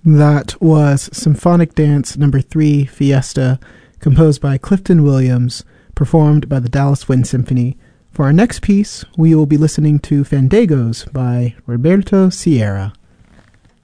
That was Symphonic Dance Number 3, Fiesta, composed by Clifton Williams, performed by the Dallas Wind Symphony. For our next piece, we will be listening to Fandangos by Roberto Sierra.